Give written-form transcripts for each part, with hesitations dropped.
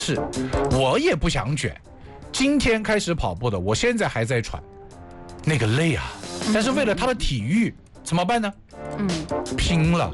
是，我也不想卷。今天开始跑步的，我现在还在喘，那个累啊！但是为了他的体育，怎么办呢？拼了，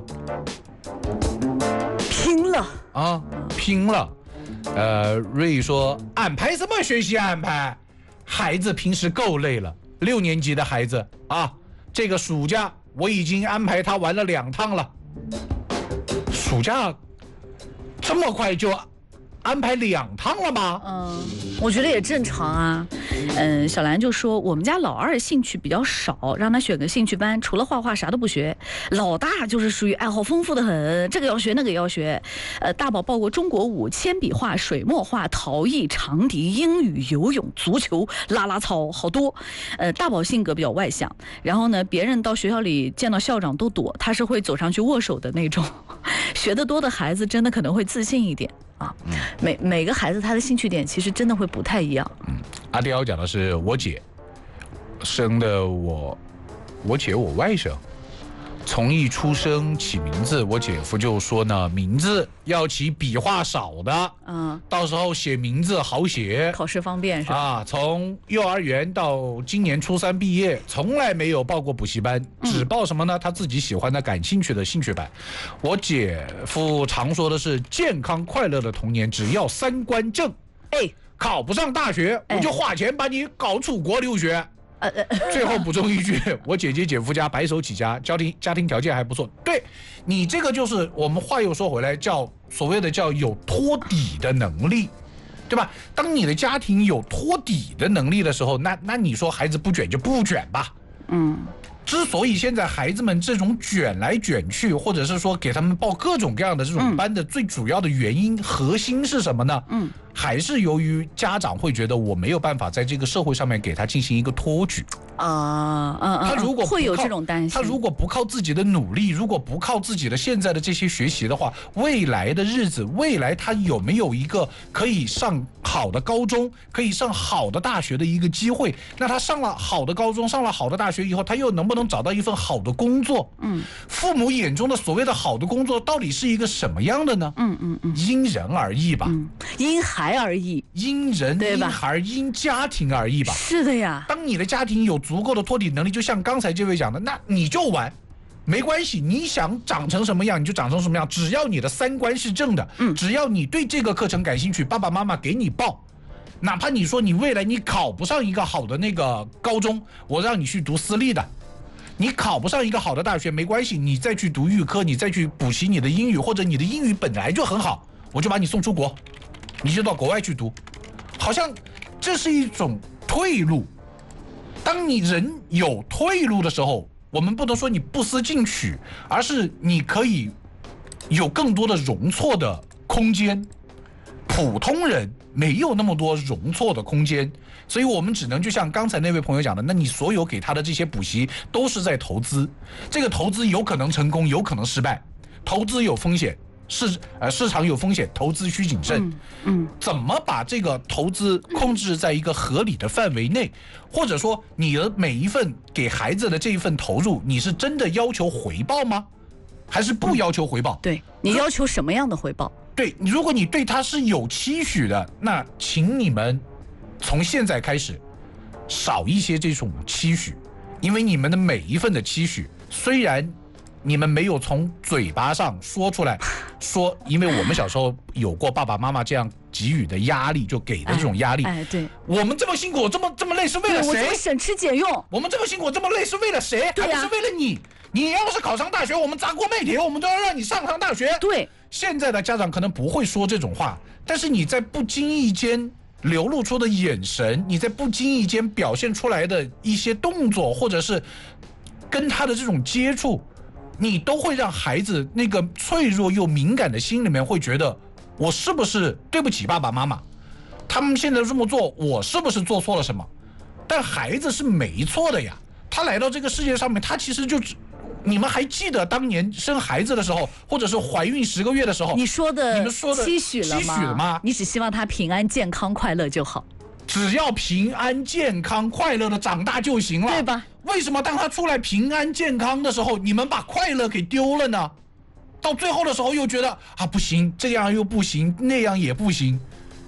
拼了啊，拼了！瑞说安排什么学习安排？孩子平时够累了，6年级的孩子啊，这个暑假我已经安排他玩了2趟了。暑假这么快就安排2趟了吗？ 我觉得也正常啊。小兰就说我们家老二兴趣比较少，让他选个兴趣班，除了画画啥都不学。老大就是属于爱好丰富的很，这个要学那个也要学。大宝报过中国舞、铅笔画、水墨画、陶艺、长笛、英语、游泳、足球、啦啦操，好多。大宝性格比较外向，然后呢，别人到学校里见到校长都躲，他是会走上去握手的那种。学得多的孩子真的可能会自信一点啊。每个孩子他的兴趣点其实真的会不太一样。 阿迪奥讲的是我姐生的我姐我外甥，从一出生起名字，我姐夫就说呢，名字要起笔画少的，到时候写名字好写， 考试方便是吧？ 从幼儿园到今年初3毕业，从来没有报过补习班，只报什么呢？他自己喜欢的、感兴趣的兴趣班。我姐夫常说的是，健康快乐的童年，只要3观正。考不上大学，我就花钱把你搞出国留学。最后补充一句，我姐姐姐夫家白手起家，家庭条件还不错。对，你这个就是我们话又说回来，叫所谓的叫有托底的能力，对吧？当你的家庭有托底的能力的时候，那你说孩子不卷就不卷吧。之所以现在孩子们这种卷来卷去，或者是说给他们报各种各样的这种班的最主要的原因核心是什么呢？还是由于家长会觉得我没有办法在这个社会上面给他进行一个托举他如果会有这种担心， 他如果不靠自己的努力，如果不靠自己的现在的这些学习的话，未来的日子，未来他有没有一个可以上好的高中，可以上好的大学的一个机会？那他上了好的高中，上了好的大学以后，他又能不能找到一份好的工作？父母眼中的所谓的好的工作，到底是一个什么样的呢？因人而异吧， 因孩而异， 因人因孩因家庭而异吧。 是的呀。 当你的家庭有足够的托底能力，就像刚才这位讲的，那你就玩，没关系，你想长成什么样你就长成什么样，只要你的3观是正的，只要你对这个课程感兴趣，爸爸妈妈给你报。哪怕你说你未来你考不上一个好的那个高中，我让你去读私立的。你考不上一个好的大学没关系，你再去读预科，你再去补习你的英语，或者你的英语本来就很好，我就把你送出国，你就到国外去读。好像这是一种退路。当你人有退路的时候，我们不能说你不思进取，而是你可以有更多的容错的空间。普通人没有那么多容错的空间，所以我们只能就像刚才那位朋友讲的，那你所有给他的这些补习都是在投资，这个投资有可能成功，有可能失败，投资有风险，市场有风险，投资需谨慎。怎么把这个投资控制在一个合理的范围内，或者说你的每一份给孩子的这一份投入，你是真的要求回报吗？还是不要求回报？ 对，你要求什么样的回报？ 对，如果你对他是有期许的，那请你们从现在开始少一些这种期许，因为你们的每一份的期许，虽然你们没有从嘴巴上说出来，说，因为我们小时候有过爸爸妈妈这样给予的压力，就给的这种压力。 对， 我们这么辛苦，这么累是为了谁？ 我这么省吃俭用， 我们这么辛苦，这么累是为了谁？还不是为了你。你要是考上大学，我们砸锅卖铁，我们都要让你上大学。 对， 现在的家长可能不会说这种话，但是你在不经意间流露出的眼神，你在不经意间表现出来的一些动作，或者是跟他的这种接触，你都会让孩子那个脆弱又敏感的心里面会觉得，我是不是对不起爸爸妈妈？他们现在这么做，我是不是做错了什么？但孩子是没错的呀，他来到这个世界上面，他其实就你们还记得当年生孩子的时候，或者是怀孕10个月的时候， 你们说的期许了吗？ 你只希望他平安健康快乐就好， 只要平安健康快乐的长大就行了， 对吧？ 为什么当他出来平安健康的时候，你们把快乐给丢了呢？到最后的时候又觉得不行，这样又不行，那样也不行。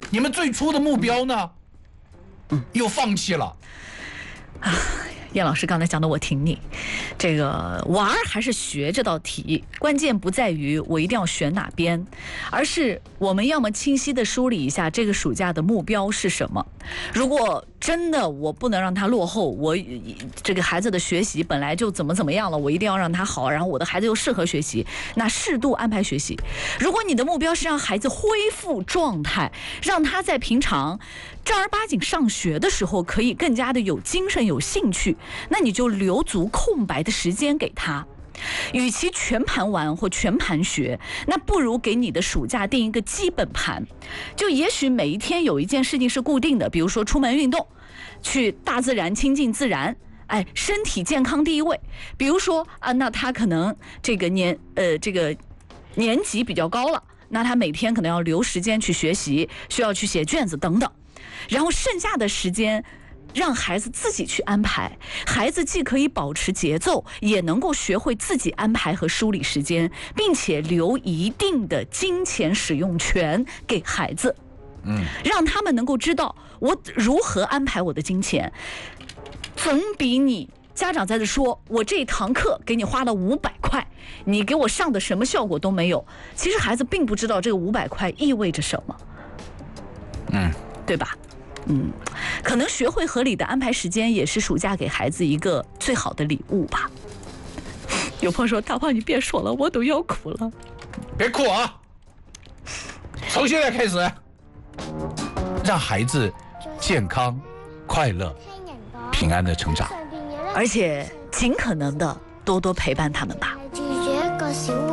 你们最初的目标呢？又放弃了。 燕老师刚才讲的我挺你，这个玩儿还是学这道题，关键不在于我一定要选哪边，而是我们要么清晰地梳理一下这个暑假的目标是什么。如果真的我不能让他落后，我这个孩子的学习本来就怎么样了，我一定要让他好，然后我的孩子又适合学习，那适度安排学习。如果你的目标是让孩子恢复状态，让他在平常正儿八经上学的时候可以更加的有精神有兴趣，那你就留足空白的时间给他。与其全盘玩或全盘学，那不如给你的暑假定一个基本盘。就也许每一天有一件事情是固定的，比如说出门运动，去大自然亲近自然，身体健康第一位。比如说那他可能这个年级比较高了，那他每天可能要留时间去学习，需要去写卷子等等，然后剩下的时间让孩子自己去安排，孩子既可以保持节奏，也能够学会自己安排和梳理时间，并且留一定的金钱使用权给孩子，让他们能够知道我如何安排我的金钱，总比你家长在这说我这堂课给你花了500块，你给我上的什么效果都没有，其实孩子并不知道这个500块意味着什么，对吧？可能学会合理的安排时间，也是暑假给孩子一个最好的礼物吧。有朋友说：“大胖，你别说了，我都要哭了。” 别哭啊！从现在开始，让孩子健康、快乐、平安的成长， 而且尽可能的多多陪伴他们吧。 住住一個小